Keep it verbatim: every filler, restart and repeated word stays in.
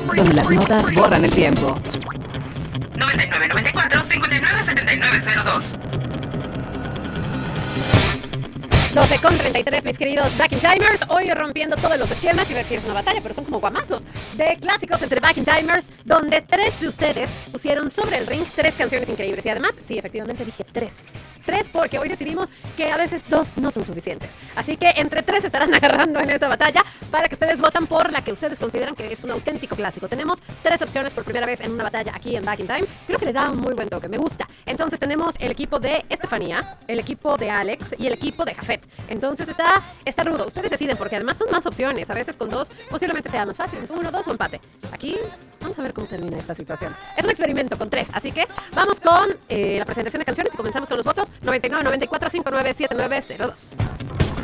donde las notas borran el tiempo. noventa y nueve noventa y cuatro cincuenta y nueve setenta y nueve cero dos. doce con treinta y tres, mis queridos Backing Timers. Hoy rompiendo todos los esquemas. Iba a decir es una batalla, pero son como guamazos de clásicos entre Backing Timers, donde tres de ustedes pusieron sobre el ring tres canciones increíbles. Y además, sí, efectivamente dije tres. Tres porque hoy decidimos que a veces dos no son suficientes. Así que entre tres estarán agarrando en esta batalla para que ustedes votan por la que ustedes consideran que es un auténtico clásico. Tenemos tres opciones por primera vez en una batalla aquí en Backing Time. Creo que le da un muy buen toque, me gusta. Entonces tenemos el equipo de Estefanía, el equipo de Alex y el equipo de Jafet. Entonces está, está rudo. Ustedes deciden porque además son más opciones. A veces con dos posiblemente sea más fácil. Es uno, dos o empate. Aquí vamos a ver cómo termina esta situación. Es un experimento con tres. Así que vamos con eh, la presentación de canciones y comenzamos con los votos. noventa y nueve noventa y cuatro cincuenta y nueve setenta y nueve cero dos.